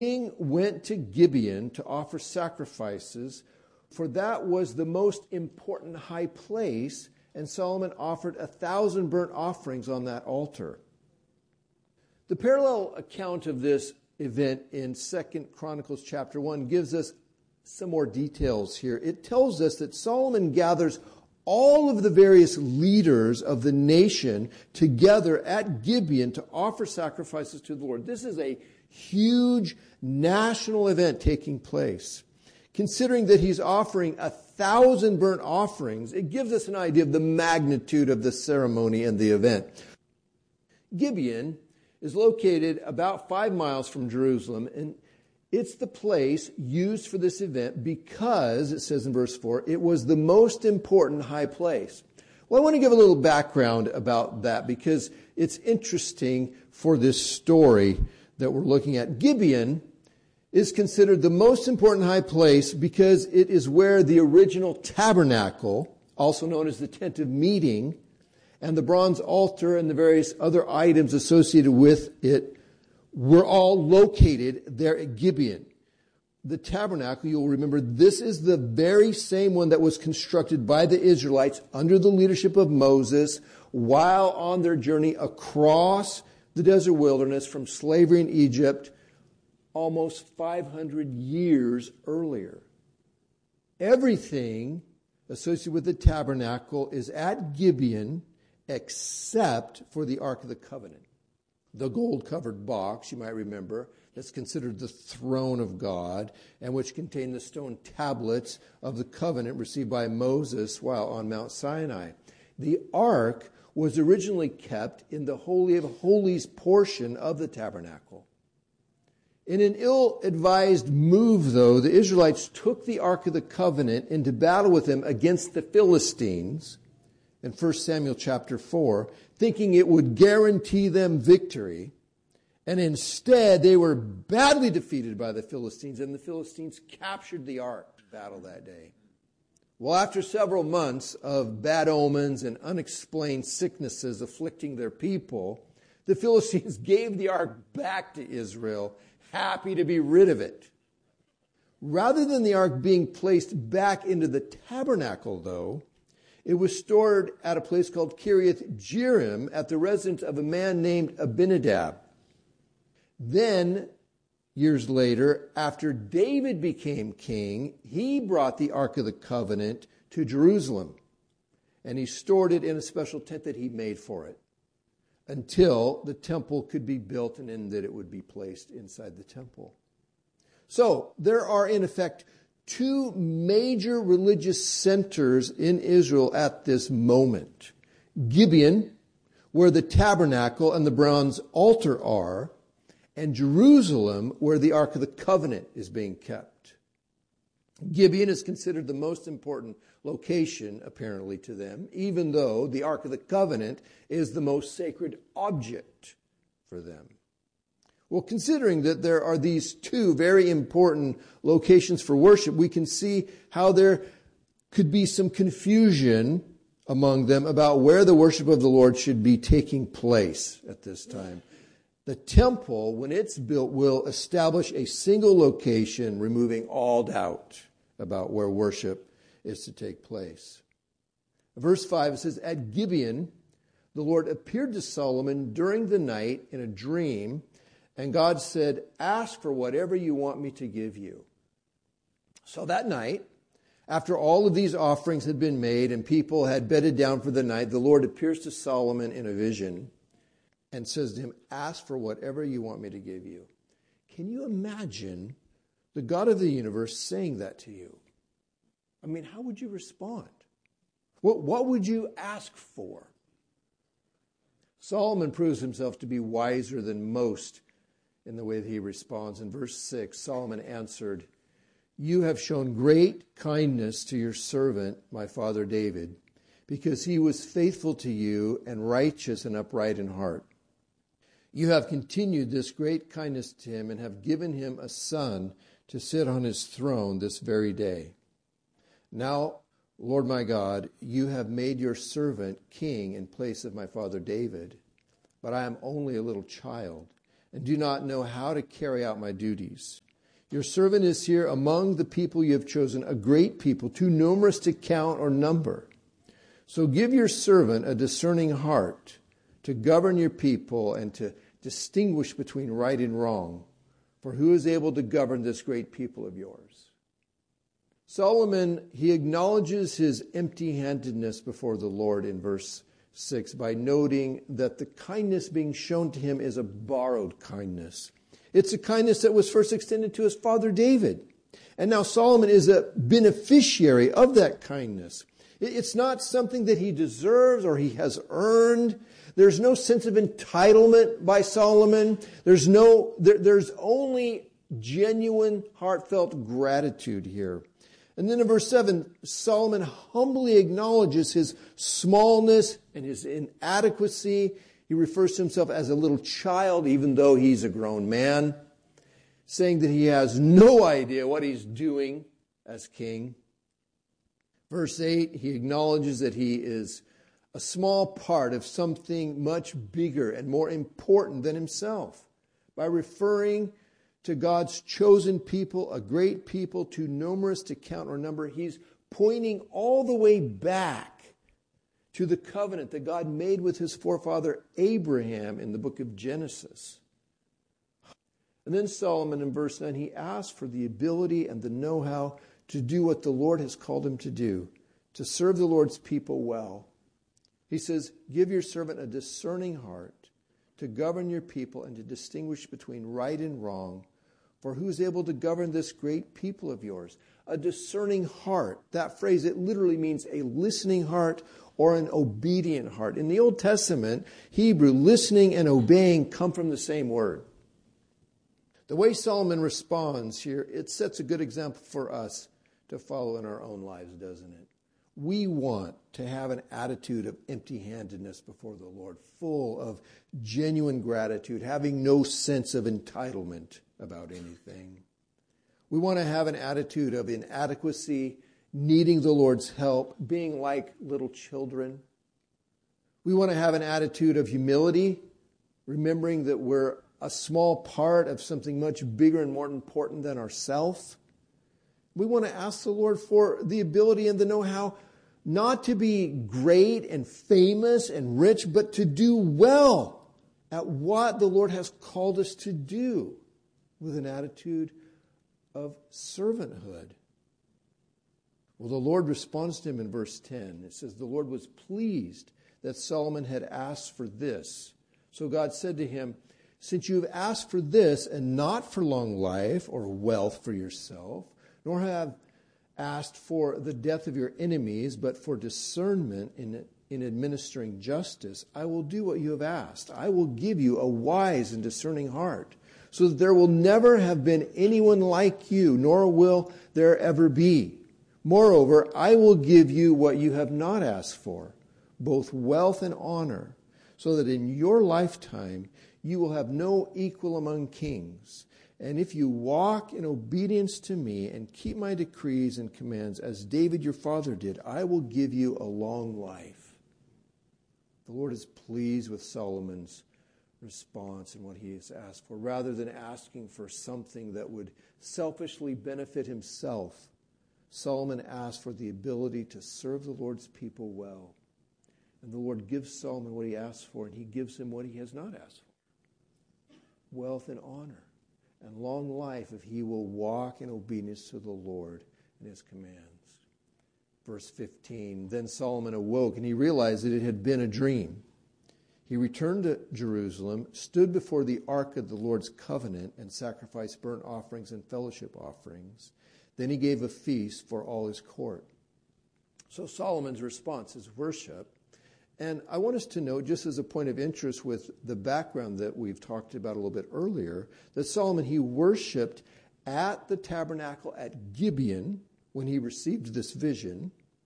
king went to Gibeon to offer sacrifices, for that was the most important high place, and Solomon offered 1,000 burnt offerings on that altar. The parallel account of this event in 2 Chronicles chapter 1 gives us some more details here. It tells us that Solomon gathers all of the various leaders of the nation together at Gibeon to offer sacrifices to the Lord. This is a huge national event taking place. Considering that he's offering 1,000 burnt offerings, it gives us an idea of the magnitude of the ceremony and the event. Gibeon is located about 5 miles from Jerusalem, and it's the place used for this event because, it says in verse 4, it was the most important high place. Well, I want to give a little background about that because it's interesting for this story that we're looking at. Gibeon is considered the most important high place because it is where the original tabernacle, also known as the tent of meeting, and the bronze altar and the various other items associated with it were all located there at Gibeon. The tabernacle, you'll remember, this is the very same one that was constructed by the Israelites under the leadership of Moses while on their journey across the desert wilderness from slavery in Egypt almost 500 years earlier. Everything associated with the tabernacle is at Gibeon except for the Ark of the Covenant. The gold-covered box, you might remember, that's considered the throne of God, and which contained the stone tablets of the covenant received by Moses while on Mount Sinai. The ark was originally kept in the Holy of Holies portion of the tabernacle. In an ill-advised move, though, the Israelites took the Ark of the Covenant into battle with them against the Philistines in 1 Samuel chapter 4, thinking it would guarantee them victory. And instead, they were badly defeated by the Philistines, and the Philistines captured the ark battle that day. Well, after several months of bad omens and unexplained sicknesses afflicting their people, the Philistines gave the ark back to Israel, happy to be rid of it. Rather than the ark being placed back into the tabernacle, though, it was stored at a place called Kiriath Jearim at the residence of a man named Abinadab. Then, years later, after David became king, he brought the Ark of the Covenant to Jerusalem, and he stored it in a special tent that he made for it until the temple could be built and then that it would be placed inside the temple. So, there are in effect two major religious centers in Israel at this moment. Gibeon, where the tabernacle and the bronze altar are, and Jerusalem, where the Ark of the Covenant is being kept. Gibeon is considered the most important location, apparently, to them, even though the Ark of the Covenant is the most sacred object for them. Well, considering that there are these two very important locations for worship, we can see how there could be some confusion among them about where the worship of the Lord should be taking place at this time. The temple, when it's built, will establish a single location, removing all doubt about where worship is to take place. Verse 5, it says, "At Gibeon, the Lord appeared to Solomon during the night in a dream, and God said, 'Ask for whatever you want me to give you.'" So that night, after all of these offerings had been made and people had bedded down for the night, the Lord appears to Solomon in a vision and says to him, "Ask for whatever you want me to give you." Can you imagine the God of the universe saying that to you? I mean, how would you respond? What would you ask for? Solomon proves himself to be wiser than most in the way that he responds. In verse 6, Solomon answered, "You have shown great kindness to your servant, my father David, because he was faithful to you and righteous and upright in heart. You have continued this great kindness to him and have given him a son to sit on his throne this very day. Now, Lord my God, you have made your servant king in place of my father David, but I am only a little child, and do not know how to carry out my duties. Your servant is here among the people you have chosen, a great people, too numerous to count or number. So give your servant a discerning heart to govern your people and to distinguish between right and wrong. For who is able to govern this great people of yours? Solomon, he acknowledges his empty-handedness before the Lord in verse 6 by noting that the kindness being shown to him is a borrowed kindness. It's a kindness that was first extended to his father David. And now Solomon is a beneficiary of that kindness. It's not something that he deserves or he has earned. There's no sense of entitlement by Solomon. There's only genuine, heartfelt gratitude here. And then in verse 7, Solomon humbly acknowledges his smallness and his inadequacy. He refers to himself as a little child, even though he's a grown man, saying that he has no idea what he's doing as king. Verse 8, he acknowledges that he is a small part of something much bigger and more important than himself by referring to God's chosen people, a great people, too numerous to count or number. He's pointing all the way back to the covenant that God made with his forefather Abraham in the book of Genesis. And then Solomon in verse 9, he asks for the ability and the know-how to do what the Lord has called him to do, to serve the Lord's people well. He says, give your servant a discerning heart to govern your people and to distinguish between right and wrong. For who is able to govern this great people of yours? A discerning heart. That phrase, it literally means a listening heart or an obedient heart. In the Old Testament, Hebrew, listening and obeying come from the same word. The way Solomon responds here, it sets a good example for us to follow in our own lives, doesn't it? We want to have an attitude of empty-handedness before the Lord, full of genuine gratitude, having no sense of entitlement about anything. We want to have an attitude of inadequacy, needing the Lord's help, being like little children. We want to have an attitude of humility, remembering that we're a small part of something much bigger and more important than ourselves. We want to ask the Lord for the ability and the know-how not to be great and famous and rich, but to do well at what the Lord has called us to do with an attitude of servanthood. Well, the Lord responds to him in verse 10. It says, the Lord was pleased that Solomon had asked for this. So God said to him, since you have asked for this and not for long life or wealth for yourself, nor have asked for the death of your enemies, but for discernment in administering justice, I will do what you have asked. I will give you a wise and discerning heart, so that there will never have been anyone like you, nor will there ever be. Moreover, I will give you what you have not asked for, both wealth and honor, so that in your lifetime you will have no equal among kings. And if you walk in obedience to me and keep my decrees and commands, as David your father did, I will give you a long life. The Lord is pleased with Solomon's response and what he has asked for. Rather than asking for something that would selfishly benefit himself, Solomon asked for the ability to serve the Lord's people well. And the Lord gives Solomon what he asks for, and he gives him what he has not asked for. Wealth and honor and long life if he will walk in obedience to the Lord and his commands. Verse 15, then Solomon awoke and he realized that it had been a dream. He returned to Jerusalem, stood before the ark of the Lord's covenant, and sacrificed burnt offerings and fellowship offerings. Then he gave a feast for all his court. So Solomon's response is worship. And I want us to note, just as a point of interest with the background that we've talked about a little bit earlier, that Solomon, he worshipped at the tabernacle at Gibeon when he received this vision.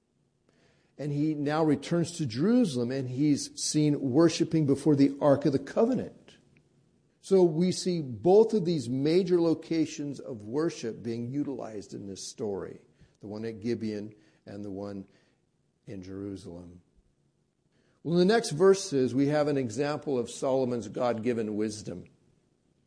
And he now returns to Jerusalem and he's seen worshiping before the Ark of the Covenant. So we see both of these major locations of worship being utilized in this story. The one at Gibeon and the one in Jerusalem. Well, in the next verses, we have an example of Solomon's God-given wisdom.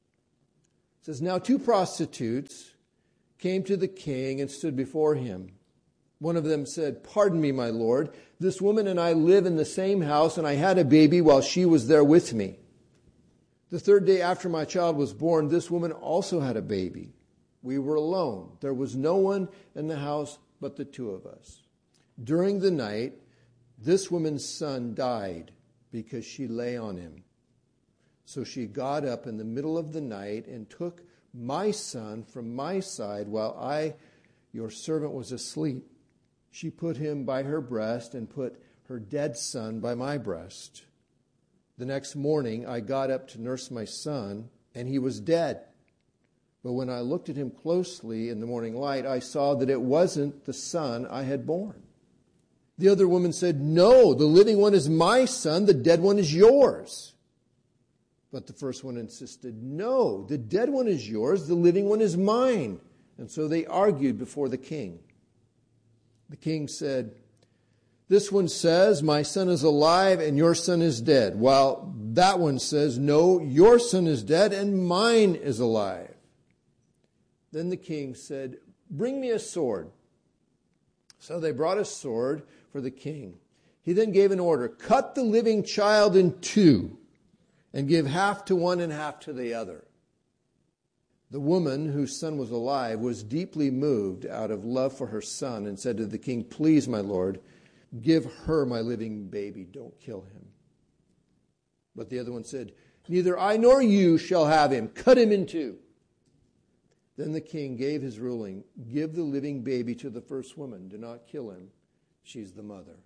says, "Now 2 prostitutes came to the king and stood before him. One of them said, 'Pardon me, my lord. This woman and I live in the same house, and I had a baby while she was there with me. The 3rd day after my child was born, this woman also had a baby. We were alone. There was no one in the house but the 2 of us. During the night, this woman's son died because she lay on him. So she got up in the middle of the night and took my son from my side while I, your servant, was asleep. She put him by her breast and put her dead son by my breast. The next morning I got up to nurse my son, and he was dead. But when I looked at him closely in the morning light, I saw that it wasn't the son I had born.' The other woman said, 'No, the living one is my son, the dead one is yours.' But the first one insisted, 'No, the dead one is yours, the living one is mine.' And so they argued before the king. The king said, 'This one says, my son is alive and your son is dead, while that one says, no, your son is dead and mine is alive.' Then the king said, 'Bring me a sword.' So they brought a sword for the king. He then gave an order, 'Cut the living child in 2 and give half to one and half to the other.' The woman whose son was alive was deeply moved out of love for her son and said to the king, 'Please, my lord, give her my living baby. Don't kill him.' But the other one said, 'Neither I nor you shall have him. Cut him in 2. Then the king gave his ruling, 'Give the living baby to the first woman. Do not kill him. She's the mother.'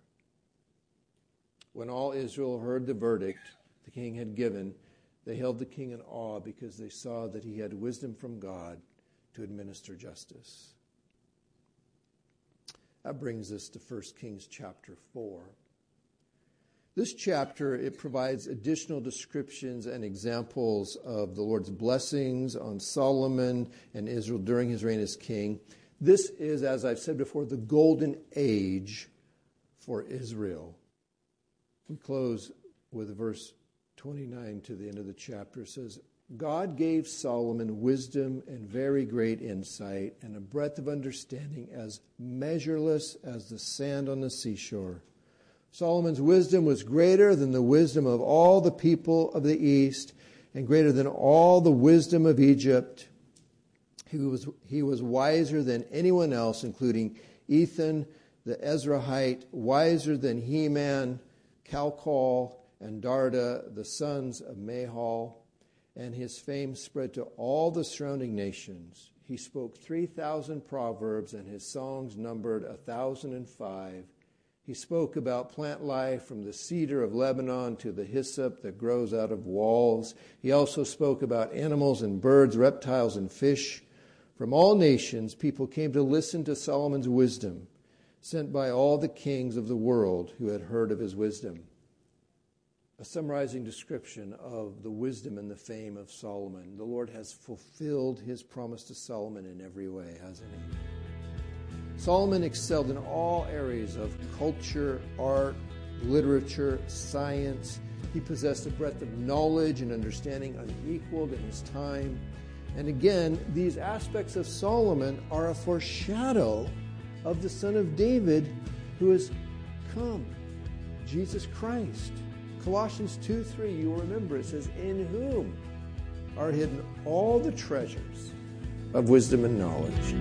When all Israel heard the verdict the king had given, they held the king in awe because they saw that he had wisdom from God to administer justice." That brings us to 1 Kings chapter 4. This chapter, it provides additional descriptions and examples of the Lord's blessings on Solomon and Israel during his reign as king. This is, as I've said before, the golden age for Israel. We close with verse 29 to the end of the chapter. It says, "God gave Solomon wisdom and very great insight and a breadth of understanding as measureless as the sand on the seashore. Solomon's wisdom was greater than the wisdom of all the people of the East and greater than all the wisdom of Egypt. He was wiser than anyone else, including Ethan the Ezrahite, wiser than Heman, Calcol, and Darda, the sons of Mahal, and his fame spread to all the surrounding nations. He spoke 3,000 proverbs, and his songs numbered 1,005. He spoke about plant life from the cedar of Lebanon to the hyssop that grows out of walls. He also spoke about animals and birds, reptiles and fish. From all nations, people came to listen to Solomon's wisdom, sent by all the kings of the world who had heard of his wisdom." A summarizing description of the wisdom and the fame of Solomon. The Lord has fulfilled his promise to Solomon in every way, hasn't he? Solomon excelled in all areas of culture, art, literature, science. He possessed a breadth of knowledge and understanding unequaled in his time. And again, these aspects of Solomon are a foreshadow of the Son of David who has come, Jesus Christ. Colossians 2:3, you will remember, it says, "In whom are hidden all the treasures of wisdom and knowledge."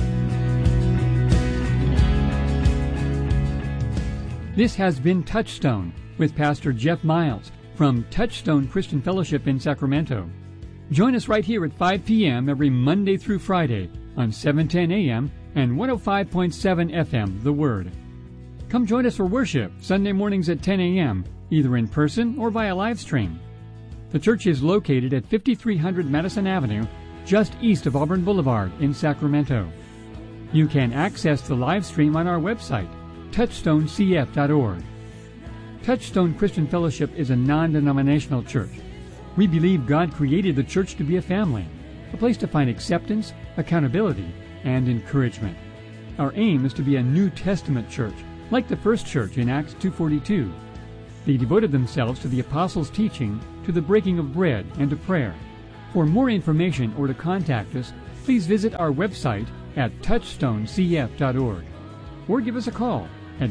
This has been Touchstone with Pastor Jeff Miles from Touchstone Christian Fellowship in Sacramento. Join us right here at 5 p.m. every Monday through Friday on 710 a.m. and 105.7 FM, The Word. Come join us for worship Sunday mornings at 10 a.m., either in person or via live stream. The church is located at 5300 Madison Avenue, just east of Auburn Boulevard in Sacramento. You can access the live stream on our website, touchstonecf.org. Touchstone Christian Fellowship is a non-denominational church. We believe God created the church to be a family, a place to find acceptance, accountability, and encouragement. Our aim is to be a New Testament church, like the first church in Acts 2:42. They devoted themselves to the apostles' teaching, to the breaking of bread, and to prayer. For more information or to contact us, please visit our website at touchstonecf.org or give us a call at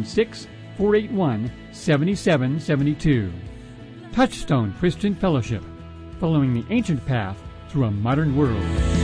916-481-7772. Touchstone Christian Fellowship, following the ancient path through a modern world.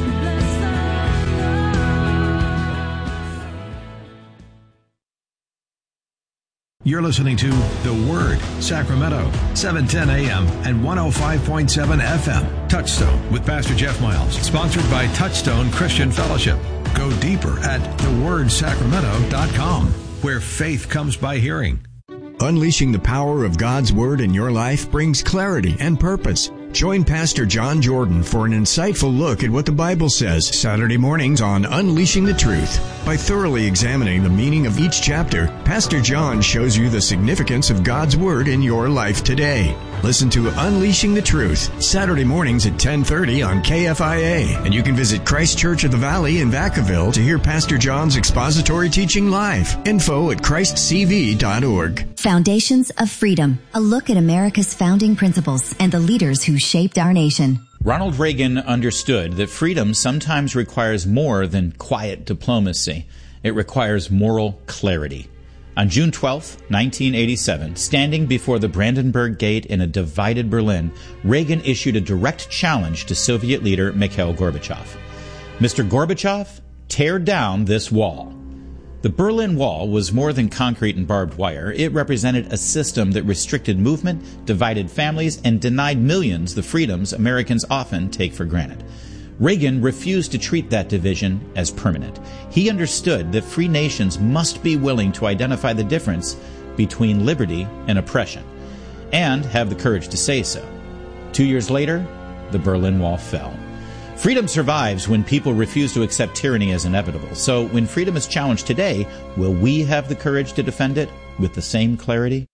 You're listening to The Word, Sacramento, 710 a.m. and 105.7 FM. Touchstone with Pastor Jeff Miles, sponsored by Touchstone Christian Fellowship. Go deeper at thewordsacramento.com, where faith comes by hearing. Unleashing the power of God's Word in your life brings clarity and purpose. Join Pastor John Jordan for an insightful look at what the Bible says Saturday mornings on Unleashing the Truth. By thoroughly examining the meaning of each chapter, Pastor John shows you the significance of God's Word in your life today. Listen to Unleashing the Truth, Saturday mornings at 10:30 on KFIA. And you can visit Christ Church of the Valley in Vacaville to hear Pastor John's expository teaching live. Info at christcv.org. Foundations of Freedom, a look at America's founding principles and the leaders who shaped our nation. Ronald Reagan understood that freedom sometimes requires more than quiet diplomacy. It requires moral clarity. On June 12, 1987, standing before the Brandenburg Gate in a divided Berlin, Reagan issued a direct challenge to Soviet leader Mikhail Gorbachev. Mr. Gorbachev, tear down this wall. The Berlin Wall was more than concrete and barbed wire. It represented a system that restricted movement, divided families, and denied millions the freedoms Americans often take for granted. Reagan refused to treat that division as permanent. He understood that free nations must be willing to identify the difference between liberty and oppression, and have the courage to say so. 2 years later, the Berlin Wall fell. Freedom survives when people refuse to accept tyranny as inevitable. So when freedom is challenged today, will we have the courage to defend it with the same clarity?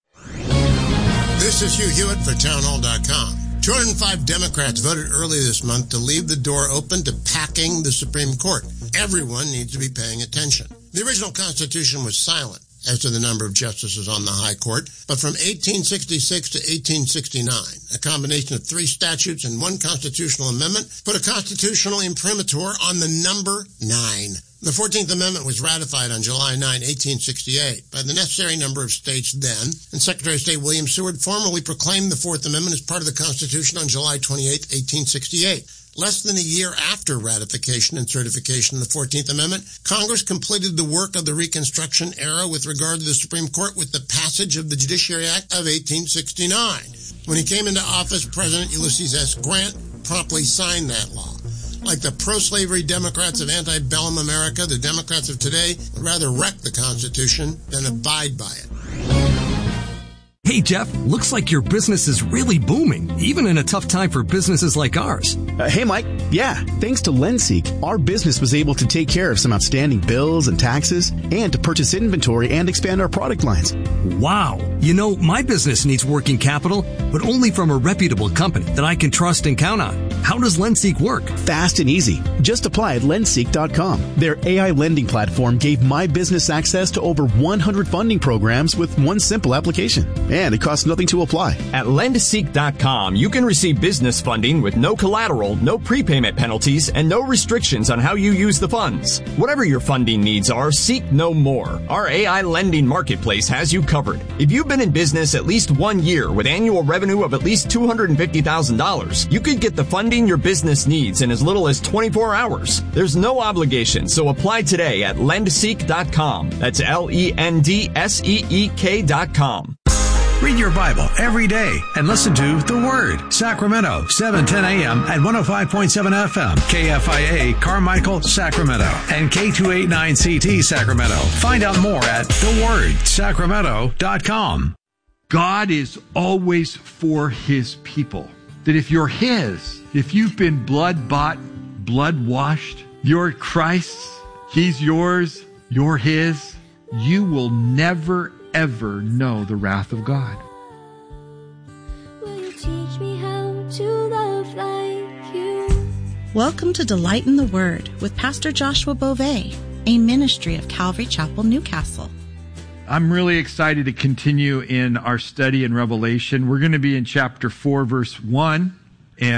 This is Hugh Hewitt for townhall.com. 205 Democrats voted early this month to leave the door open to packing the Supreme Court. Everyone needs to be paying attention. The original Constitution was silent as to the number of justices on the High Court, but from 1866 to 1869, a combination of 3 statutes and 1 constitutional amendment put a constitutional imprimatur on the number 9. The 14th Amendment was ratified on July 9, 1868, by the necessary number of states then, and Secretary of State William Seward formally proclaimed the 4th Amendment as part of the Constitution on July 28, 1868. Less than a year after ratification and certification of the 14th Amendment, Congress completed the work of the Reconstruction era with regard to the Supreme Court with the passage of the Judiciary Act of 1869. When he came into office, President Ulysses S. Grant promptly signed that law. Like the pro-slavery Democrats of antebellum America, the Democrats of today would rather wreck the Constitution than abide by it. Hey, Jeff, looks like your business is really booming, even in a tough time for businesses like ours. Hey, Mike. Yeah, thanks to LendSeek, our business was able to take care of some outstanding bills and taxes and to purchase inventory and expand our product lines. Wow. You know, my business needs working capital, but only from a reputable company that I can trust and count on. How does LendSeek work? Fast and easy. Just apply at lendseek.com. Their AI lending platform gave my business access to over 100 funding programs with one simple application. And it costs nothing to apply. At lendseek.com, you can receive business funding with no collateral, no prepayment penalties, and no restrictions on how you use the funds. Whatever your funding needs are, seek no more. Our AI lending marketplace has you covered. If you've been in business at least 1 year with annual revenue of at least $250,000, you could get the funding your business needs in as little as 24 hours. There's no obligation, so apply today at lendseek.com. That's LENDSEEK.com. Read your Bible every day and listen to The Word, Sacramento, 710 a.m. and 105.7 FM, KFIA, Carmichael, Sacramento, and K289CT, Sacramento. Find out more at thewordsacramento.com. God is always for His people. That if you're His, if you've been blood-bought, blood-washed, you're Christ's, He's yours, you're His, you will never ever know the wrath of God. Will you teach me how to love like you? Welcome to Delight in the Word with Pastor Joshua Beauvais, a ministry of Calvary Chapel, Newcastle. I'm really excited to continue in our study in Revelation. We're going to be in chapter 4, verse 1. And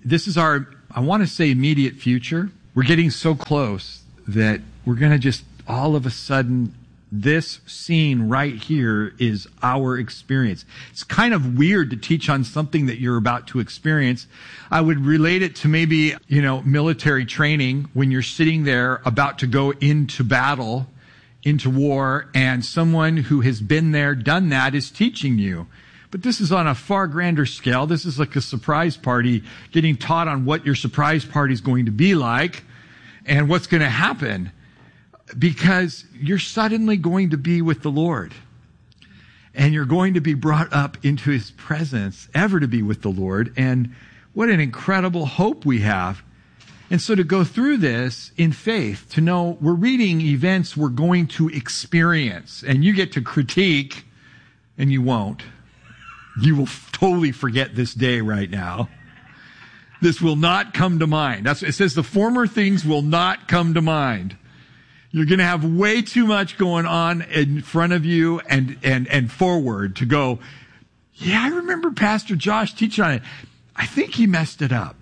this is our, I want to say, immediate future. We're getting so close that we're going to just all of a sudden, this scene right here is our experience. It's kind of weird to teach on something that you're about to experience. I would relate it to maybe, military training when you're sitting there about to go into battle, into war, and someone who has been there, done that, is teaching you. But this is on a far grander scale. This is like a surprise party, getting taught on what your surprise party is going to be like and what's going to happen. Because you're suddenly going to be with the Lord. And you're going to be brought up into His presence, ever to be with the Lord. And what an incredible hope we have. And so to go through this in faith, to know we're reading events we're going to experience. And you get to critique, and you won't. You will totally forget this day right now. This will not come to mind. It says the former things will not come to mind. You're going to have way too much going on in front of you and forward to go, yeah, I remember Pastor Josh teaching on it. I think he messed it up.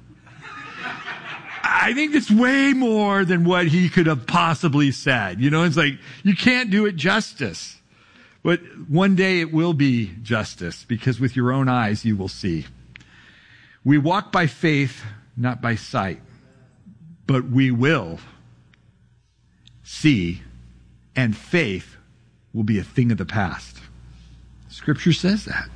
I think it's way more than what he could have possibly said. It's like, you can't do it justice. But one day it will be justice, because with your own eyes you will see. We walk by faith, not by sight, but we will see, and faith will be a thing of the past. Scripture says that.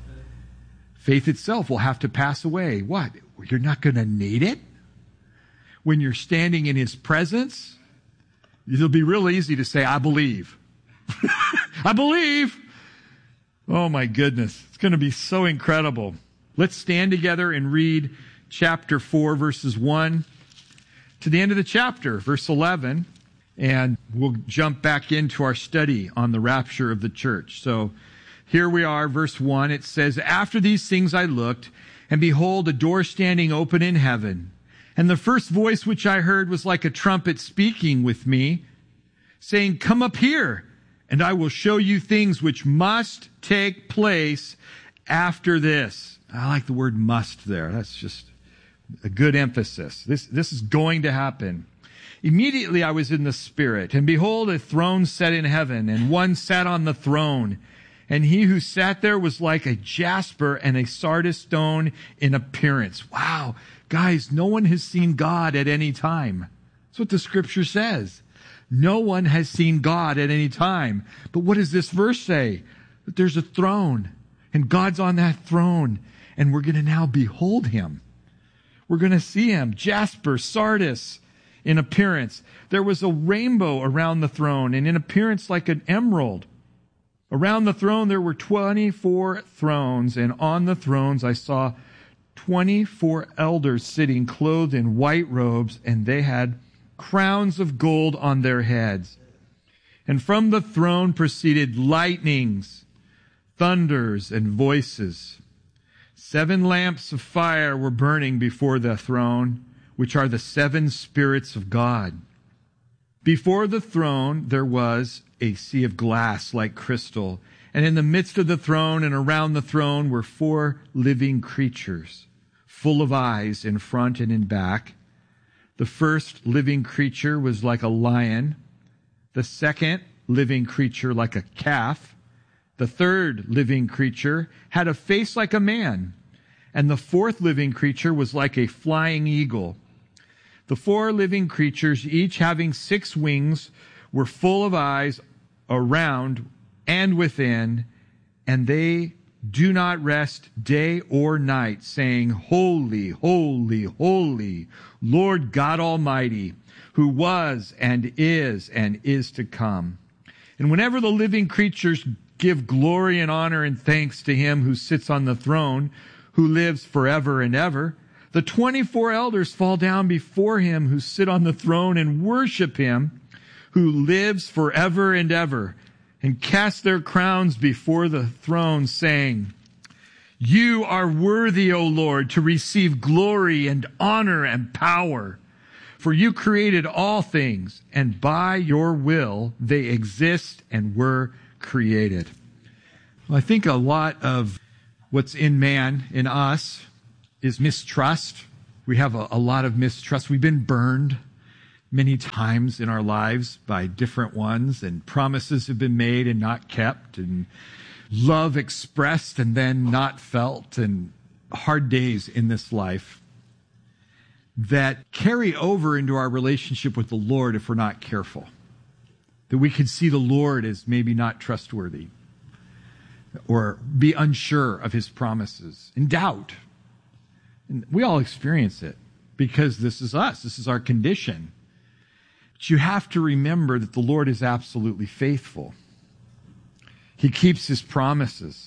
Faith itself will have to pass away. What? You're not going to need it? When you're standing in His presence, it'll be real easy to say, I believe. I believe. Oh my goodness. It's going to be so incredible. Let's stand together and read chapter 4, verses 1 to the end of the chapter, verse 11. And we'll jump back into our study on the rapture of the church. So here we are, verse 1. It says, After these things I looked, and behold, a door standing open in heaven. And the first voice which I heard was like a trumpet speaking with me, saying, Come up here, and I will show you things which must take place after this. I like the word must there. That's just a good emphasis. This is going to happen. Immediately I was in the Spirit, and behold, a throne set in heaven, and one sat on the throne. And he who sat there was like a jasper and a sardis stone in appearance. Wow. Guys, no one has seen God at any time. That's what the Scripture says. No one has seen God at any time. But what does this verse say? That there's a throne, and God's on that throne, and we're going to now behold Him. We're going to see Him. Jasper, sardis, in appearance. There was a rainbow around the throne, and in appearance like an emerald. Around the throne there were 24 thrones, and on the thrones I saw 24 elders sitting, clothed in white robes, and they had crowns of gold on their heads. And from the throne proceeded lightnings, thunders, and voices. 7 lamps of fire were burning before the throne, which are the 7 spirits of God. Before the throne there was a sea of glass like crystal, and in the midst of the throne and around the throne were 4 living creatures, full of eyes in front and in back. The first living creature was like a lion, the second living creature like a calf, the third living creature had a face like a man, and the fourth living creature was like a flying eagle. The 4 living creatures, each having 6 wings, were full of eyes around and within, and they do not rest day or night, saying, Holy, holy, holy, Lord God Almighty, who was and is to come. And whenever the living creatures give glory and honor and thanks to Him who sits on the throne, who lives forever and ever, the 24 elders fall down before Him who sit on the throne and worship Him who lives forever and ever, and cast their crowns before the throne, saying, You are worthy, O Lord, to receive glory and honor and power, for you created all things, and by your will they exist and were created. Well, I think a lot of what's in man, in us, is mistrust, We have a lot of mistrust. We've been burned many times in our lives by different ones, and promises have been made and not kept, and love expressed and then not felt, and hard days in this life that carry over into our relationship with the Lord if we're not careful. That we could see the Lord as maybe not trustworthy or be unsure of his promises, in doubt. And we all experience it because this is us. This is our condition. But you have to remember that the Lord is absolutely faithful. He keeps his promises.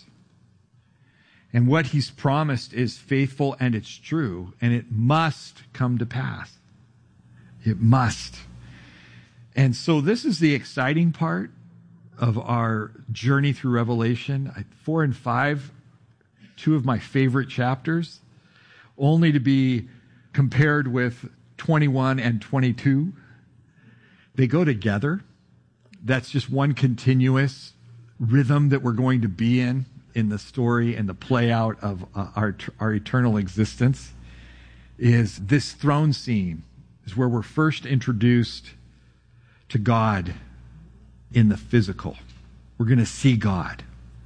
And what he's promised is faithful and it's true, and it must come to pass. It must. And so this is the exciting part of our journey through Revelation. 4 and 5, two of my favorite chapters, only to be compared with 21 and 22. They go together. That's just one continuous rhythm that we're going to be in the story and the play out of our eternal existence. Is this throne scene is where we're first introduced to God in the physical. We're going to see God.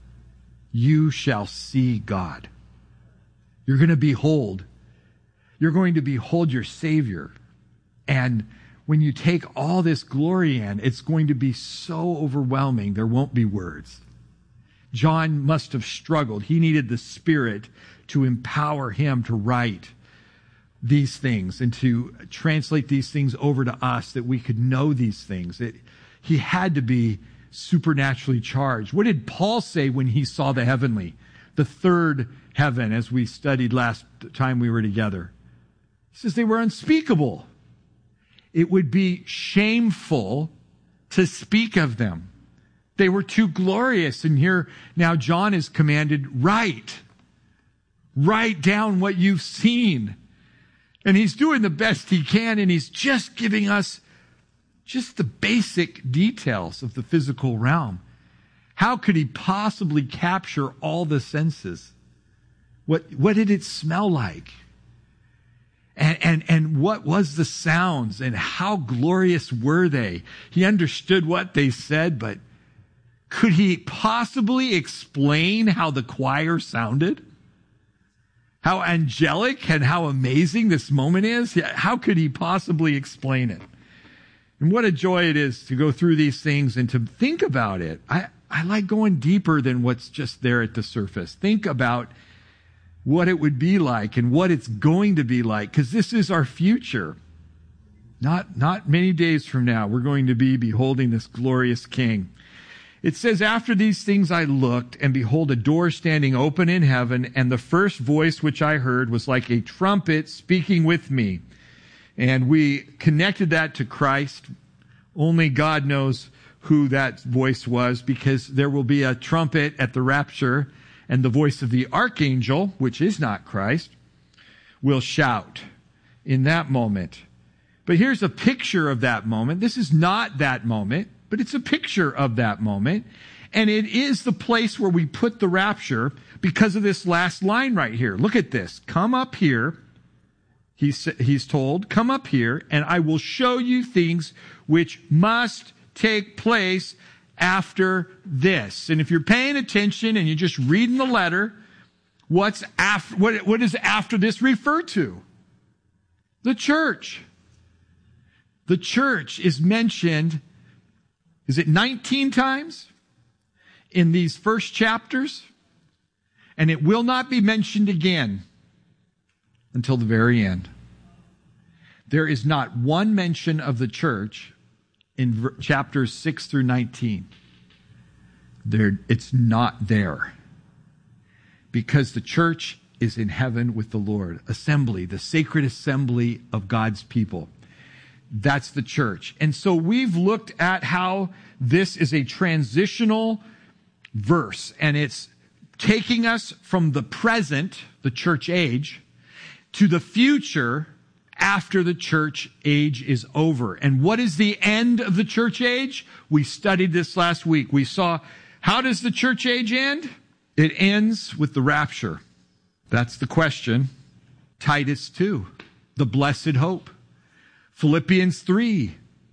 You shall see God. You're going to behold. You're going to behold your Savior. And when you take all this glory in, it's going to be so overwhelming, there won't be words. John must have struggled. He needed the Spirit to empower him to write these things and to translate these things over to us that we could know these things. He had to be supernaturally charged. What did Paul say when he saw the heavenly, the third heaven, as we studied last time we were together? He says they were unspeakable. It would be shameful to speak of them. They were too glorious. And here now John is commanded, write down what you've seen. And he's doing the best he can, and he's just giving us just the basic details of the physical realm. How could he possibly capture all the senses? What did it smell like? And what was the sounds, and how glorious were they? He understood what they said, but could he possibly explain how the choir sounded? How angelic and how amazing this moment is? How could he possibly explain it? And what a joy it is to go through these things and to think about it. I like going deeper than what's just there at the surface. Think about what it would be like and what it's going to be like, because this is our future. Not many days from now, we're going to be beholding this glorious King. It says, after these things I looked, and behold, a door standing open in heaven, and the first voice which I heard was like a trumpet speaking with me. And we connected that to Christ. Only God knows who that voice was, because there will be a trumpet at the rapture, and the voice of the archangel, which is not Christ, will shout in that moment. But here's a picture of that moment. This is not that moment, but it's a picture of that moment. And it is the place where we put the rapture because of this last line right here. Look at this. Come up here. He's told, come up here, and I will show you things which must take place after this. And if you're paying attention and you're just reading the letter, what does after this refer to? The church. The church is mentioned, is it 19 times in these first chapters? And it will not be mentioned again until the very end. There is not one mention of the church in chapters 6 through 19. It's not there. Because the church is in heaven with the Lord. Assembly, the sacred assembly of God's people. That's the church. And so we've looked at how this is a transitional verse, and it's taking us from the present, the church age, to the future after the church age is over. And what is the end of the church age? We studied this last week. We saw, how does the church age end? It ends with the rapture. That's the question. Titus 2. the blessed hope. Philippians 3,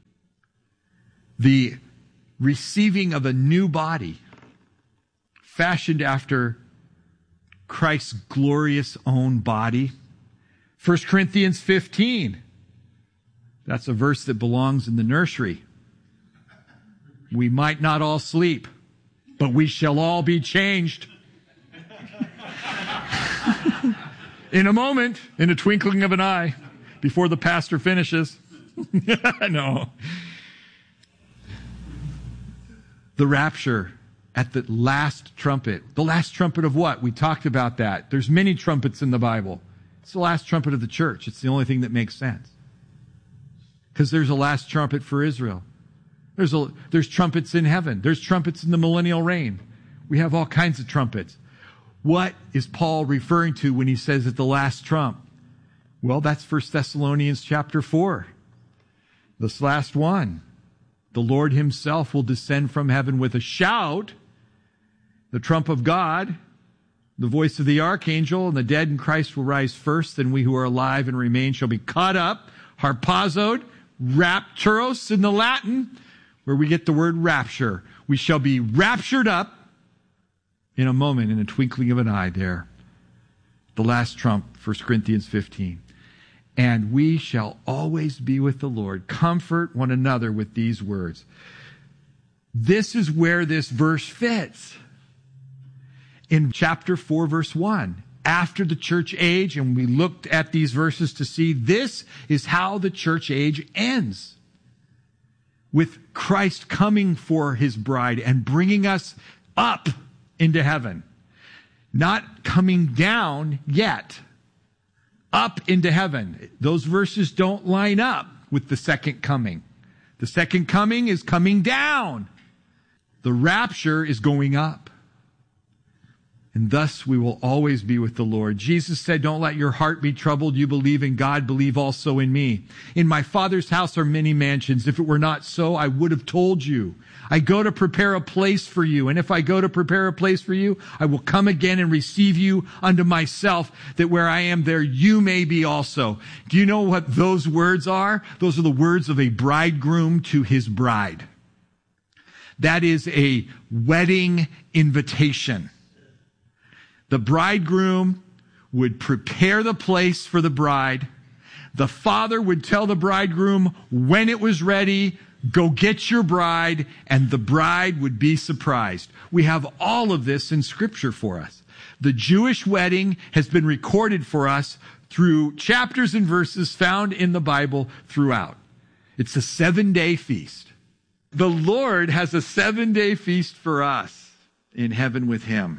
the receiving of a new body, fashioned after Christ's glorious own body. 1 Corinthians 15, that's a verse that belongs in the nursery. We might not all sleep, but we shall all be changed. In a moment, in a twinkling of an eye, before the pastor finishes. No. The rapture at the last trumpet. The last trumpet of what? We talked about that. There's many trumpets in the Bible. It's the last trumpet of the church. It's the only thing that makes sense. Because there's a last trumpet for Israel. There's trumpets in heaven. There's trumpets in the millennial reign. We have all kinds of trumpets. What is Paul referring to when he says at the last trump? Well, that's 1 Thessalonians chapter 4. This last one. The Lord himself will descend from heaven with a shout, the trump of God, the voice of the archangel, and the dead in Christ will rise first. Then we who are alive and remain shall be caught up, harpazoed, rapturos in the Latin, where we get the word rapture. We shall be raptured up in a moment, in a twinkling of an eye there. The last trump, 1 Corinthians 15. And we shall always be with the Lord. Comfort one another with these words. This is where this verse fits. In chapter 4, verse 1. After the church age, and we looked at these verses to see this is how the church age ends. With Christ coming for his bride and bringing us up into heaven. Not coming down yet. Up into heaven. Those verses don't line up with the second coming. The second coming is coming down. The rapture is going up. And thus we will always be with the Lord. Jesus said, don't let your heart be troubled. You believe in God, believe also in me. In my Father's house are many mansions. If it were not so, I would have told you. I go to prepare a place for you. And if I go to prepare a place for you, I will come again and receive you unto myself, that where I am, there you may be also. Do you know what those words are? Those are the words of a bridegroom to his bride. That is a wedding invitation. The bridegroom would prepare the place for the bride. The father would tell the bridegroom when it was ready, go get your bride, and the bride would be surprised. We have all of this in Scripture for us. The Jewish wedding has been recorded for us through chapters and verses found in the Bible throughout. It's a 7-day feast. The Lord has a 7-day feast for us in heaven with him.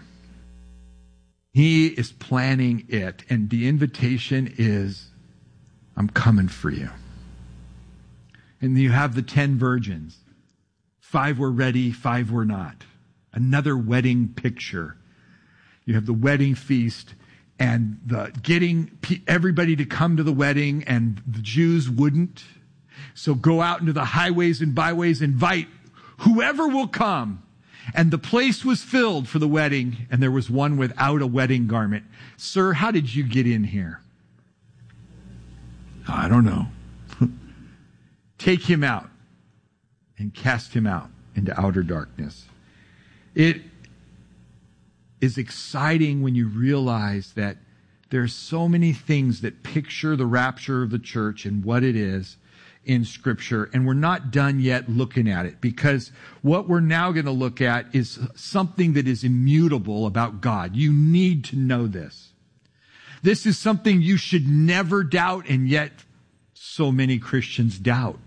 He is planning it, and the invitation is, I'm coming for you. And you have the 10 virgins. 5 were ready, 5 were not. Another wedding picture. You have the wedding feast and the getting everybody to come to the wedding, and the Jews wouldn't. So go out into the highways and byways, invite whoever will come. And the place was filled for the wedding, and there was one without a wedding garment. Sir, how did you get in here? I don't know. Take him out and cast him out into outer darkness. It is exciting when you realize that there's so many things that picture the rapture of the church and what it is in Scripture, and we're not done yet looking at it, because what we're now going to look at is something that is immutable about God. You need to know this. This is something you should never doubt, and yet so many Christians doubt.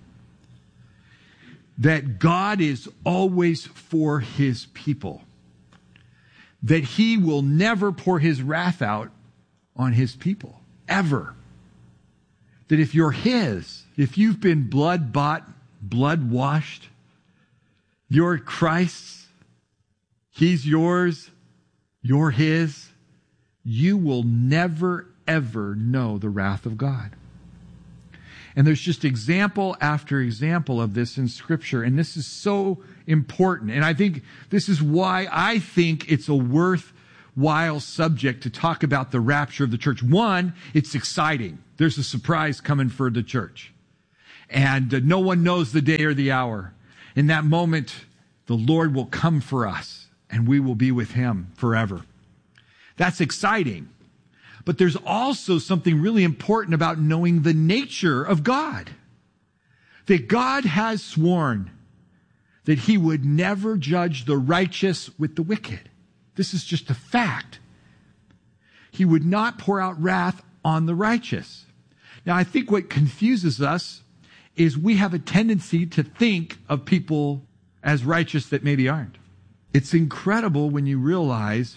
That God is always for his people. That he will never pour his wrath out on his people, ever. That if you're his, if you've been blood bought, blood washed, you're Christ's, he's yours, you're his, you will never, ever know the wrath of God. And there's just example after example of this in Scripture, and this is so important. And I think this is why I think it's a worthwhile worthwhile subject to talk about the rapture of the church. One, it's exciting. There's a surprise coming for the church. And no one knows the day or the hour. In that moment, the Lord will come for us, and we will be with him forever. That's exciting. But there's also something really important about knowing the nature of God. That God has sworn that he would never judge the righteous with the wicked. This is just a fact. He would not pour out wrath on the righteous. Now, I think what confuses us is we have a tendency to think of people as righteous that maybe aren't. It's incredible when you realize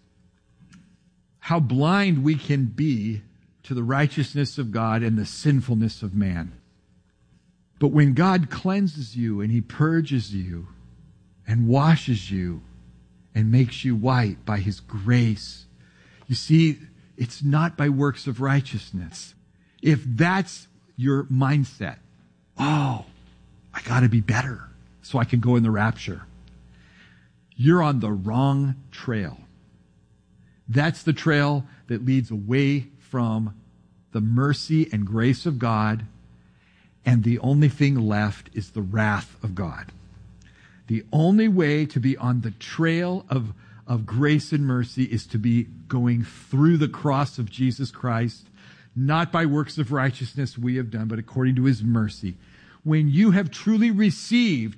how blind we can be to the righteousness of God and the sinfulness of man. But when God cleanses you and he purges you and washes you and makes you white by his grace, you see, it's not by works of righteousness. If that's your mindset, oh, I got to be better so I can go in the rapture, you're on the wrong trail. That's the trail that leads away from the mercy and grace of God, and the only thing left is the wrath of God. The only way to be on the trail of grace and mercy is to be going through the cross of Jesus Christ, not by works of righteousness we have done, but according to his mercy. When you have truly received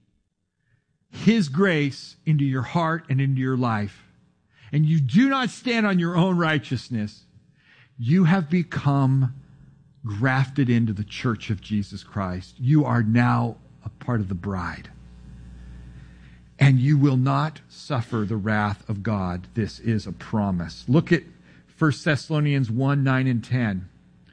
his grace into your heart and into your life, and you do not stand on your own righteousness, you have become grafted into the church of Jesus Christ. You are now a part of the bride. And you will not suffer the wrath of God. This is a promise. Look at 1 Thessalonians 1, 9 and 10.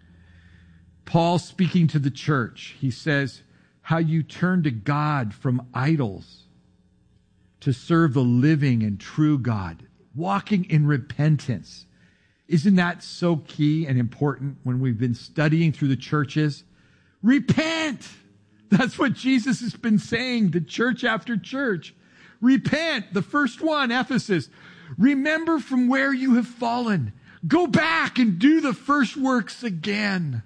Paul speaking to the church, he says, how you turn to God from idols to serve the living and true God, walking in repentance. Isn't that so key and important when we've been studying through the churches? Repent! That's what Jesus has been saying to church after church. Repent. The first one, Ephesus. Remember from where you have fallen. Go back and do the first works again.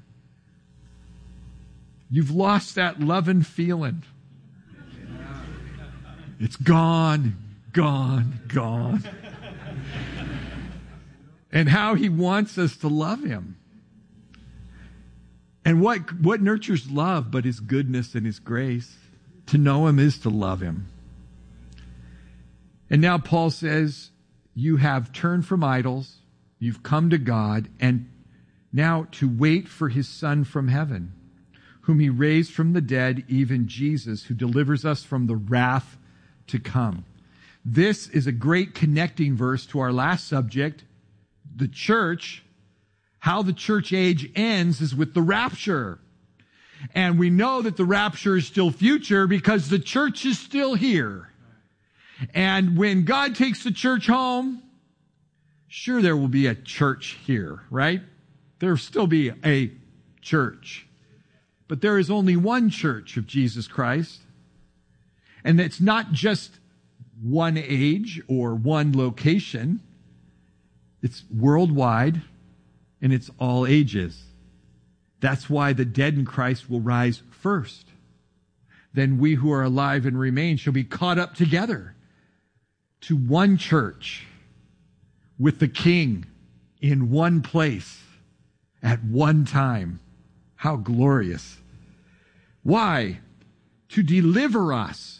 You've lost that loving feeling. It's gone, gone, gone. And how he wants us to love him. And what nurtures love but his goodness and his grace? To know him is to love him. And now Paul says, you have turned from idols, you've come to God, and now to wait for his Son from heaven, whom he raised from the dead, even Jesus, who delivers us from the wrath to come. This is a great connecting verse to our last subject, the church. How the church age ends is with the rapture. And we know that the rapture is still future because the church is still here. And when God takes the church home, sure, there will be a church here, right? There will still be a church. But there is only one church of Jesus Christ. And it's not just one age or one location. It's worldwide, and it's all ages. That's why the dead in Christ will rise first. Then we who are alive and remain shall be caught up together to one church with the King in one place at one time. How glorious. Why? To deliver us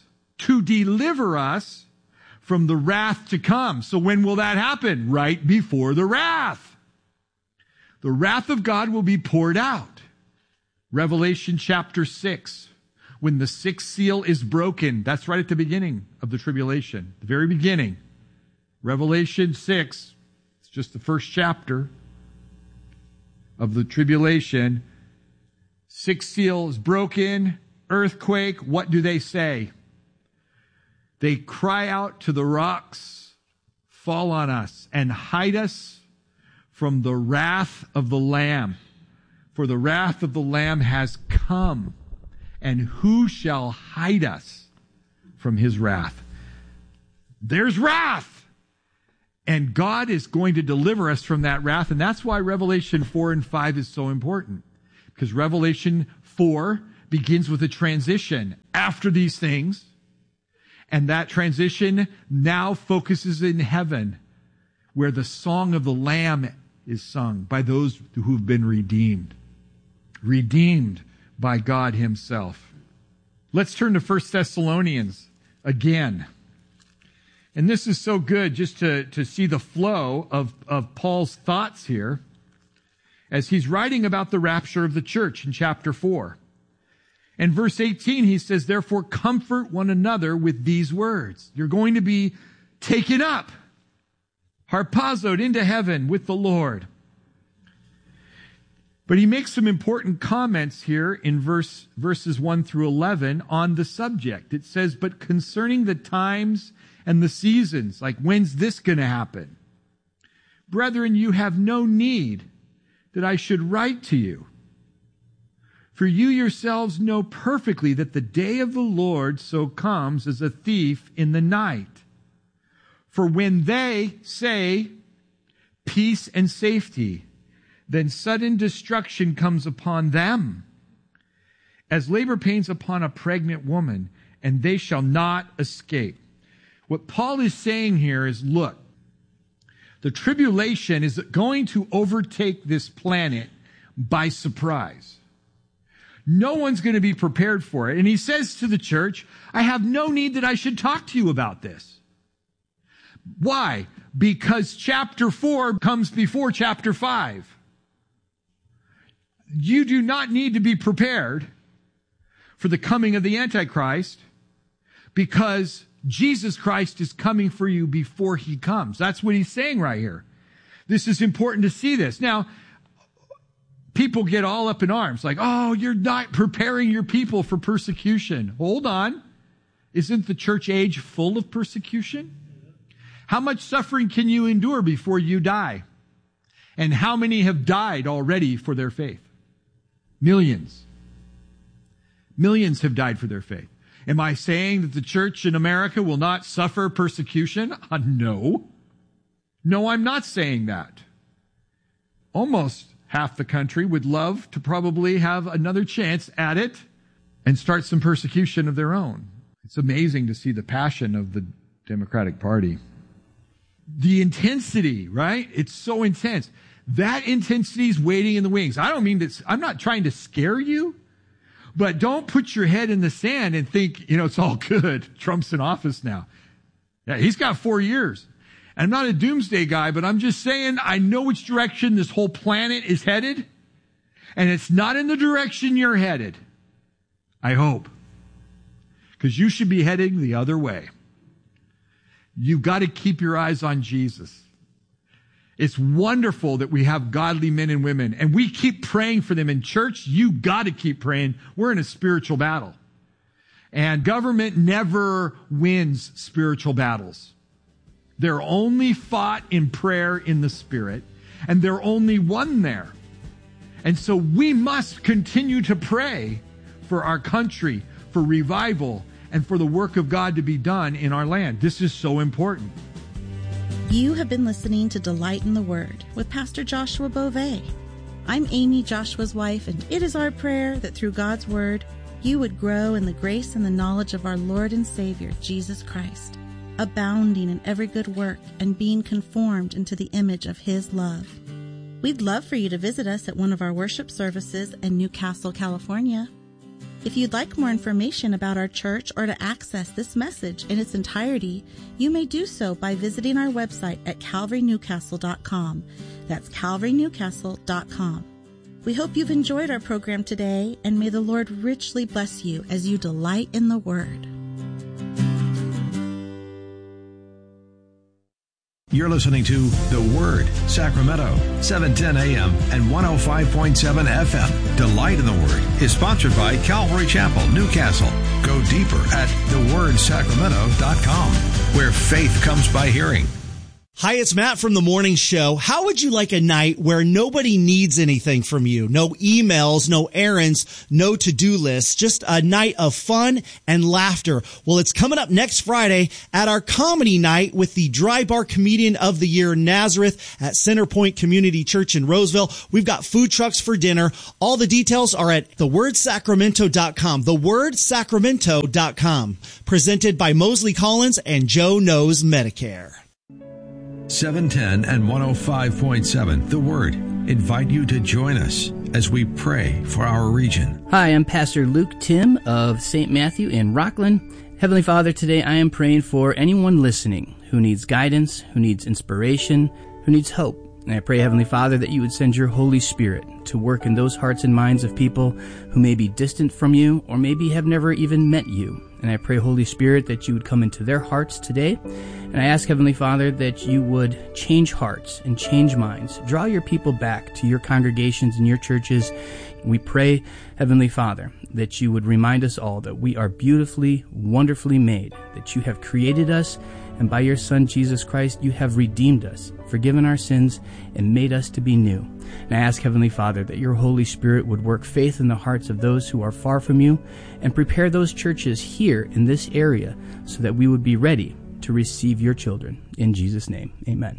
from the wrath to come. So when will that happen? Right before the wrath. The wrath of God will be poured out. Revelation chapter 6. When the sixth seal is broken, that's right at the beginning of the tribulation, the very beginning. Revelation 6, it's just the first chapter of the tribulation. Sixth seal is broken, earthquake. What do they say? They cry out to the rocks, fall on us and hide us from the wrath of the Lamb. For the wrath of the Lamb has come. And who shall hide us from his wrath? There's wrath. And God is going to deliver us from that wrath. And that's why Revelation 4 and 5 is so important. Because Revelation 4 begins with a transition after these things. And that transition now focuses in heaven, where the song of the Lamb is sung by those who've been redeemed. Redeemed by God himself. Let's turn to 1 Thessalonians again. And this is so good just to see the flow of Paul's thoughts here as he's writing about the rapture of the church in chapter 4. In verse 18, he says, therefore comfort one another with these words. You're going to be taken up, harpazoed into heaven with the Lord. But he makes some important comments here in verses 1 through 11 on the subject. It says, but concerning the times and the seasons, like when's this going to happen? Brethren, you have no need that I should write to you. For you yourselves know perfectly that the day of the Lord so comes as a thief in the night. For when they say peace and safety, then sudden destruction comes upon them, as labor pains upon a pregnant woman, and they shall not escape. What Paul is saying here is, look, the tribulation is going to overtake this planet by surprise. No one's going to be prepared for it. And he says to the church, I have no need that I should talk to you about this. Why? Because chapter 4 comes before chapter 5. You do not need to be prepared for the coming of the Antichrist, because Jesus Christ is coming for you before he comes. That's what he's saying right here. This is important to see this. Now, people get all up in arms, like, oh, you're not preparing your people for persecution. Hold on. Isn't the church age full of persecution? How much suffering can you endure before you die? And how many have died already for their faith? Millions. Millions have died for their faith. Am I saying that the church in America will not suffer persecution? No. No, I'm not saying that. Almost half the country would love to probably have another chance at it and start some persecution of their own. It's amazing to see the passion of the Democratic Party. The intensity, right? It's so intense. That intensity is waiting in the wings. I don't mean that, I'm not trying to scare you, but don't put your head in the sand and think, it's all good. Trump's in office now. Yeah, he's got 4 years. I'm not a doomsday guy, but I'm just saying I know which direction this whole planet is headed, and it's not in the direction you're headed. I hope. Because you should be heading the other way. You've got to keep your eyes on Jesus. It's wonderful that we have godly men and women, and we keep praying for them in church. You got to keep praying. We're in a spiritual battle. And government never wins spiritual battles. They're only fought in prayer in the Spirit, and they're only won there. And so we must continue to pray for our country, for revival, and for the work of God to be done in our land. This is so important. You have been listening to Delight in the Word with Pastor Joshua Beauvais. I'm Amy, Joshua's wife, and it is our prayer that through God's Word, you would grow in the grace and the knowledge of our Lord and Savior, Jesus Christ, abounding in every good work and being conformed into the image of His love. We'd love for you to visit us at one of our worship services in Newcastle, California. If you'd like more information about our church or to access this message in its entirety, you may do so by visiting our website at calvarynewcastle.com. That's calvarynewcastle.com. We hope you've enjoyed our program today, and may the Lord richly bless you as you delight in the Word. You're listening to The Word, Sacramento, 710 AM and 105.7 FM. Delight in the Word is sponsored by Calvary Chapel, Newcastle. Go deeper at thewordsacramento.com, where faith comes by hearing. Hi, it's Matt from The Morning Show. How would you like a night where nobody needs anything from you? No emails, no errands, no to-do lists, just a night of fun and laughter. Well, it's coming up next Friday at our comedy night with the Dry Bar Comedian of the Year, Nazareth, at Centerpoint Community Church in Roseville. We've got food trucks for dinner. All the details are at thewordsacramento.com, thewordsacramento.com. Presented by Mosley Collins and Joe Knows Medicare. 710 and 105.7 The Word invite you to join us as we pray for our region. Hi, I'm Pastor Luke Tim of St. Matthew in Rockland. Heavenly Father, today I am praying for anyone listening who needs guidance, who needs inspiration, who needs hope. And I pray, Heavenly Father, that you would send your Holy Spirit to work in those hearts and minds of people who may be distant from you or maybe have never even met you. And I pray, Holy Spirit, that you would come into their hearts today. And I ask, Heavenly Father, that you would change hearts and change minds. Draw your people back to your congregations and your churches. We pray, Heavenly Father, that you would remind us all that we are beautifully, wonderfully made, that you have created us, and by your Son, Jesus Christ, you have redeemed us, forgiven our sins, and made us to be new. And I ask, Heavenly Father, that your Holy Spirit would work faith in the hearts of those who are far from you and prepare those churches here in this area so that we would be ready to receive your children. In Jesus' name, amen.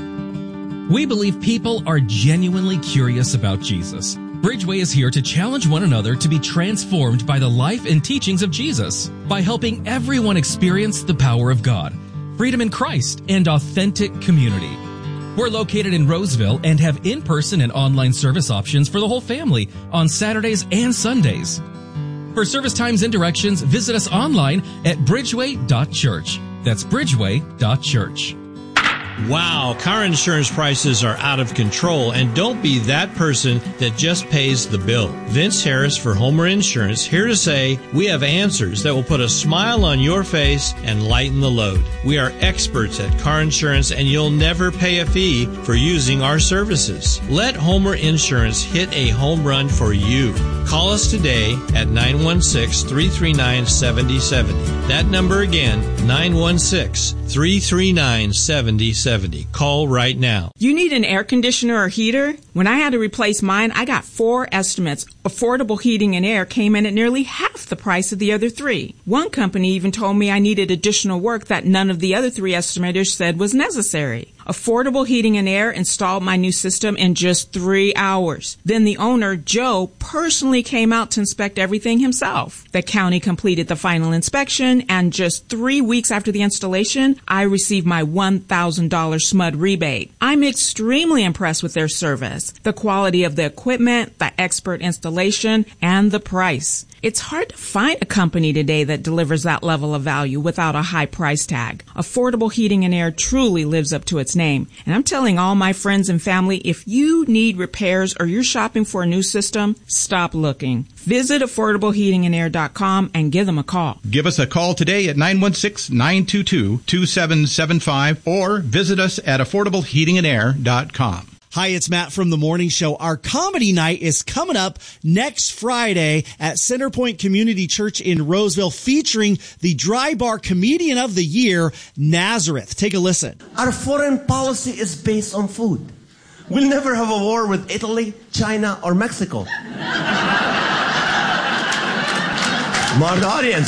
We believe people are genuinely curious about Jesus. Bridgeway is here to challenge one another to be transformed by the life and teachings of Jesus by helping everyone experience the power of God, freedom in Christ, and authentic community. We're located in Roseville and have in-person and online service options for the whole family on Saturdays and Sundays. For service times and directions, visit us online at bridgeway.church. That's bridgeway.church. Wow, car insurance prices are out of control, and don't be that person that just pays the bill. Vince Harris for Homer Insurance, here to say we have answers that will put a smile on your face and lighten the load. We are experts at car insurance, and you'll never pay a fee for using our services. Let Homer Insurance hit a home run for you. Call us today at 916-339-7070. That number again, 916-339-7070. Call right now. You need an air conditioner or heater? When I had to replace mine, I got 4 estimates. Affordable Heating and Air came in at nearly half the price of the other 3. One company even told me I needed additional work that none of the other 3 estimators said was necessary. Affordable Heating and Air installed my new system in just 3 hours. Then the owner, Joe, personally came out to inspect everything himself. The county completed the final inspection, and just 3 weeks after the installation, I received my $1,000 SMUD rebate. I'm extremely impressed with their service, the quality of the equipment, the expert installation, and the price. It's hard to find a company today that delivers that level of value without a high price tag. Affordable Heating and Air truly lives up to its name. And I'm telling all my friends and family, if you need repairs or you're shopping for a new system, stop looking. Visit affordableheatingandair.com and give them a call. Give us a call today at 916-922-2775 or visit us at affordableheatingandair.com. Hi, it's Matt from The Morning Show. Our comedy night is coming up next Friday at Centerpoint Community Church in Roseville, featuring the Dry Bar Comedian of the Year, Nazareth. Take a listen. Our foreign policy is based on food. We'll never have a war with Italy, China, or Mexico. Smart audience.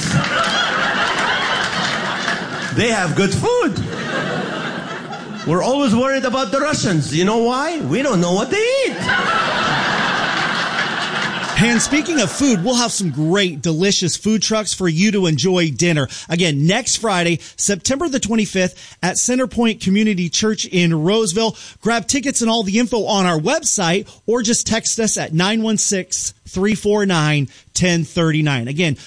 They have good food. We're always worried about the Russians. You know why? We don't know what they eat. And speaking of food, we'll have some great, delicious food trucks for you to enjoy dinner. Again, next Friday, September the 25th at Centerpoint Community Church in Roseville. Grab tickets and all the info on our website or just text us at 916-349-1039. Again,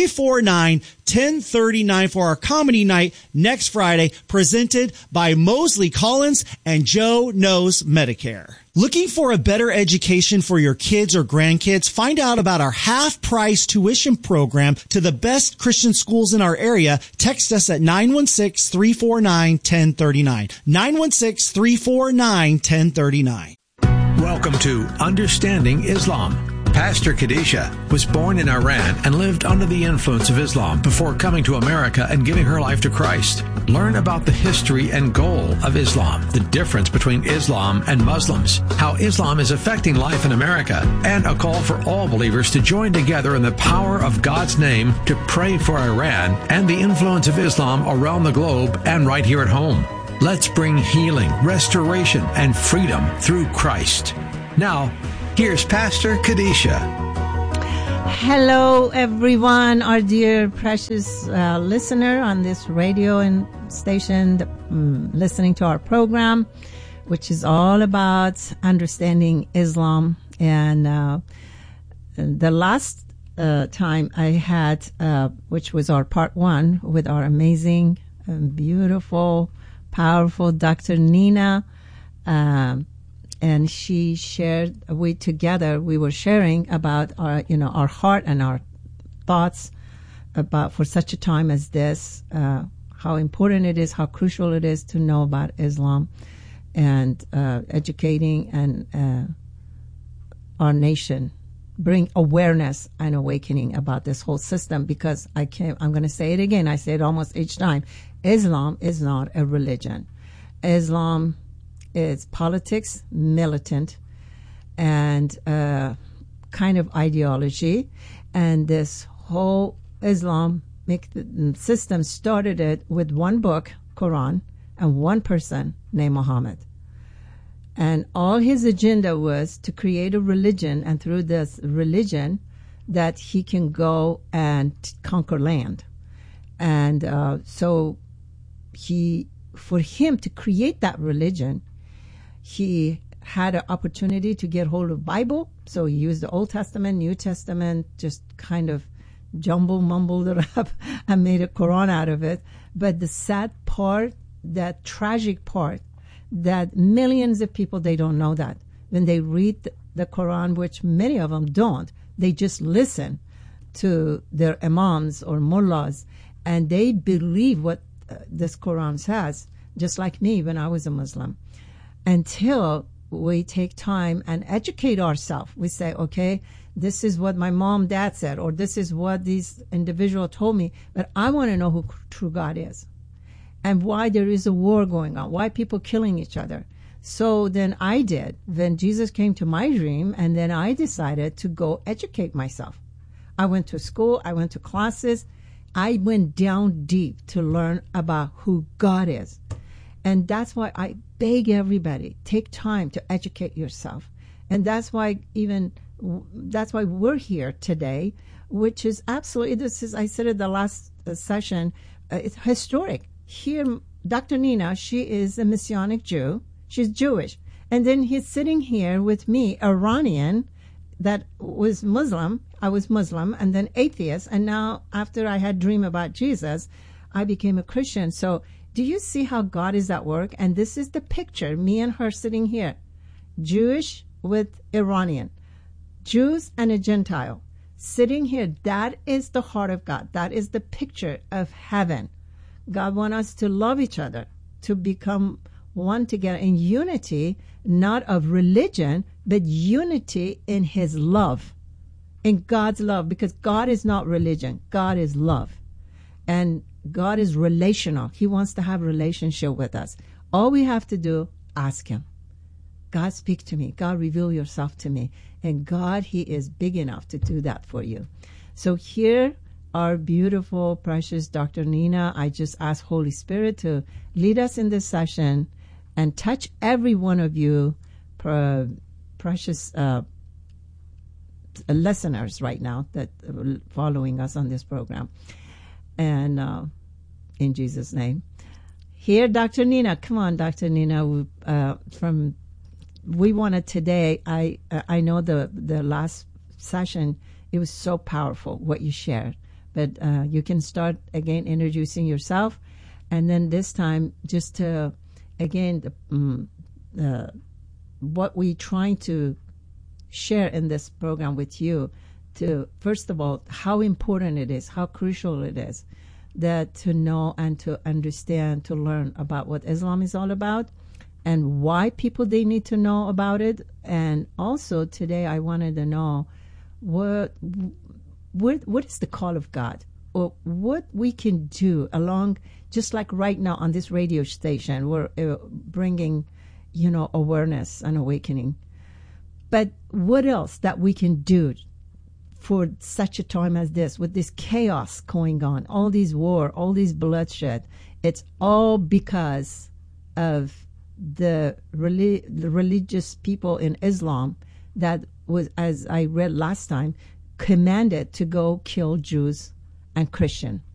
349-1039 for our comedy night next Friday, presented by Mosley Collins and Joe Knows Medicare. Looking for a better education for your kids or grandkids? Find out about our half-price tuition program to the best Christian schools in our area. Text us at 916-349-1039. 916-349-1039. Welcome to Understanding Islam. Pastor Khadijah was born in Iran and lived under the influence of Islam before coming to America and giving her life to Christ. Learn about the history and goal of Islam, the difference between Islam and Muslims, how Islam is affecting life in America, and a call for all believers to join together in the power of God's name to pray for Iran and the influence of Islam around the globe and right here at home. Let's bring healing, restoration, and freedom through Christ. Now, here's Pastor Khadijah. Hello, everyone, our dear precious listener on this radio and station listening to our program, which is all about understanding Islam. And the last time I had, which was our part 1 with our amazing, beautiful, powerful Dr. Nina, and she shared, we were sharing about our heart and our thoughts about, for such a time as this, how important it is, how crucial it is to know about Islam, and educating and our nation, bring awareness and awakening about this whole system. Because I'm going to say it again, I say it almost each time, Islam is not a religion. Islam is politics, militant, and kind of ideology. And this whole Islamic system started it with one book, Quran, and one person named Muhammad. And all his agenda was to create a religion, and through this religion that he can go and conquer land. And so for him to create that religion, he had an opportunity to get hold of Bible. So he used the Old Testament, New Testament, just kind of mumbled it up and made a Quran out of it. But the sad part, that tragic part, that millions of people, they don't know that. When they read the Quran, which many of them don't, they just listen to their imams or mullahs, and they believe what this Quran says, just like me when I was a Muslim. Until we take time and educate ourselves. We say, okay, this is what my mom, dad said, or this is what these individual told me, but I want to know who true God is and why there is a war going on, why people killing each other. So then I did, when Jesus came to my dream, and then I decided to go educate myself. I went to school, I went to classes, I went down deep to learn about who God is. And that's why I beg everybody, take time to educate yourself. And that's why we're here today, which is absolutely, I said it the last session, it's historic. Here, Dr. Nina, she is a Messianic Jew. She's Jewish. And then he's sitting here with me, Iranian, that was Muslim. I was Muslim, and then atheist. And now, after I had a dream about Jesus, I became a Christian. So do you see how God is at work? And this is the picture, me and her sitting here, Jewish with Iranian, Jews and a Gentile, sitting here. That is the heart of God. That is the picture of heaven. God wants us to love each other, to become one together in unity, not of religion, but unity in His love, in God's love, because God is not religion. God is love. And God is relational. He wants to have a relationship with us. All we have to do, ask Him. God, speak to me. God, reveal yourself to me. And God, He is big enough to do that for you. So here, our beautiful, precious Dr. Nina, I just ask Holy Spirit to lead us in this session and touch every one of you, precious listeners right now that are following us on this program. And in Jesus' name. Here, Dr. Nina. Come on, Dr. Nina. We wanted today, I know the last session, it was so powerful what you shared. But you can start again introducing yourself. And then this time, just to, again, what we're trying to share in this program with you, to, first of all, how important it is, how crucial it is, that to know and to understand, to learn about what Islam is all about and why people, they need to know about it. And also today I wanted to know what is the call of God, or what we can do along, just like right now on this radio station, we're bringing, awareness and awakening. But what else that we can do for such a time as this, with this chaos going on, all these war, all these bloodshed? It's all because of the religious people in Islam that was, as I read last time, commanded to go kill Jews and Christian.